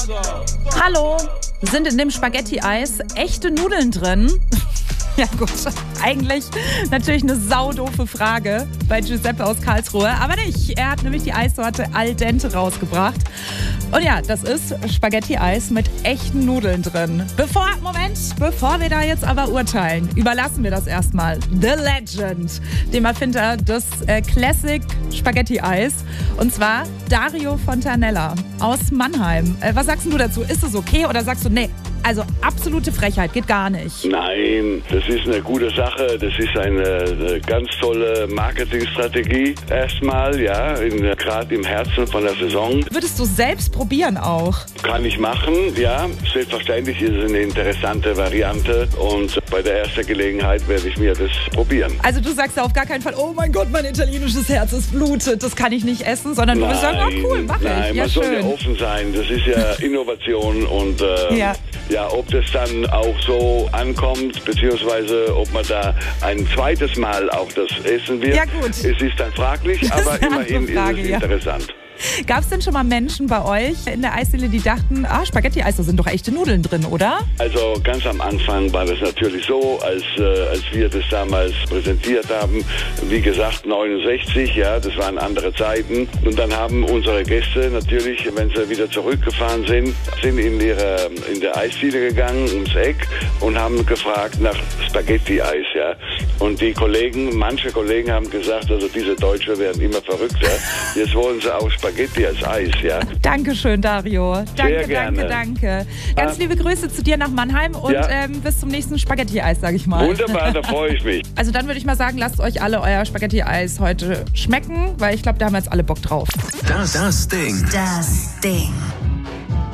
Hallo, sind in dem Spaghetti-Eis echte Nudeln drin? Ja gut, eigentlich natürlich eine saudoofe Frage bei Giuseppe aus Karlsruhe, aber nicht. Er hat nämlich die Eissorte Al Dente rausgebracht. Und ja, das ist Spaghetti-Eis mit echten Nudeln drin. Bevor wir da jetzt aber urteilen, überlassen wir das erstmal The Legend, dem Erfinder des Classic Spaghetti-Eis, und zwar Dario Fontanella aus Mannheim. Was sagst du dazu? Ist es okay oder sagst du, nee, also absolute Frechheit, geht gar nicht? Nein, das ist eine gute Sache. Das ist eine ganz tolle Marketingstrategie. Erstmal, ja, gerade im Herzen von der Saison. Würdest du selbst probieren auch? Kann ich machen, ja. Selbstverständlich ist es eine interessante Variante und bei der ersten Gelegenheit werde ich mir das probieren. Also du sagst ja auf gar keinen Fall, oh mein Gott, mein italienisches Herz ist blutet, das kann ich nicht essen, sondern du wirst sagen, oh cool, mach ich. Nein, ja, man schön. soll ja offen sein. Das ist ja Innovation und ja, ob das dann auch so ankommt, beziehungsweise ob man da ein zweites Mal auch das essen wird. Ja, gut. Es ist dann fraglich, aber immerhin Frage, ist es interessant. Gab es denn schon mal Menschen bei euch in der Eisdiele, die dachten, Spaghetti-Eis, da sind doch echte Nudeln drin, oder? Also ganz am Anfang war das natürlich so, als wir das damals präsentiert haben, wie gesagt 69, ja, das waren andere Zeiten. Und dann haben unsere Gäste natürlich, wenn sie wieder zurückgefahren sind in der Eisdiele gegangen, ums Eck und haben gefragt nach Spaghetti-Eis, ja. Und manche Kollegen haben gesagt, also diese Deutsche werden immer verrückter. Jetzt wollen sie auch Spaghetti als Eis, ja. Dankeschön, Dario. Sehr gerne. Danke. Ganz liebe Grüße zu dir nach Mannheim und bis zum nächsten Spaghetti-Eis, sag ich mal. Wunderbar, da freue ich mich. Also dann würde ich mal sagen, lasst euch alle euer Spaghetti-Eis heute schmecken, weil ich glaube, da haben wir jetzt alle Bock drauf. Das Ding.